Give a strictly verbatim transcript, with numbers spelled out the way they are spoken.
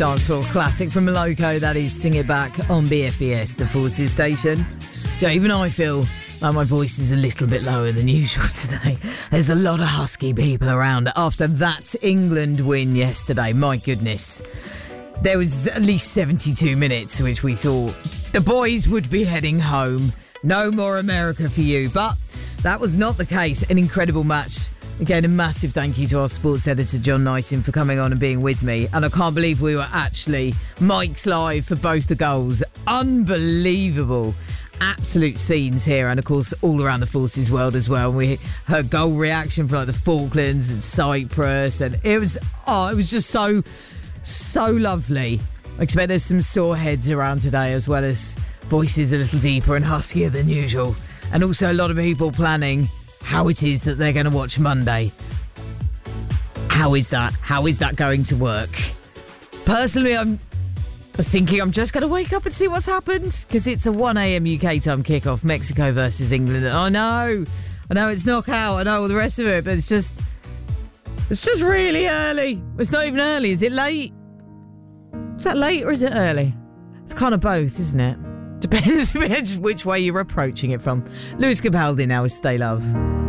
Dance floor classic from Moloko. That is Sing It Back on B F B S, the Forces station. Joe, even I feel like my voice is a little bit lower than usual today. There's a lot of husky people around after that England win yesterday. My goodness. There was at least seventy-two minutes which we thought the boys would be heading home. No more America for you. But that was not the case. An incredible match. Again, a massive thank you to our sports editor, John Knighton, for coming on and being with me. And I can't believe we were actually mics live for both the goals. Unbelievable. Absolute scenes here. And, of course, all around the Forces world as well. We heard goal reaction from like the Falklands and Cyprus. And it was, oh, it was just so, so lovely. I expect there's some sore heads around today, as well as voices a little deeper and huskier than usual. And also a lot of people planning how it is that they're going to watch Monday. How is that? How is that going to work? Personally, I'm thinking I'm just going to wake up and see what's happened, because it's a one a.m. U K time kickoff, Mexico versus England. I know, I know it's knockout, I know all the rest of it, but it's just, it's just really early. It's not even early. Is it late? Is that late or is it early? It's kind of both, isn't it? Depends which way you're approaching it from. Lewis Capaldi now with Stay Love.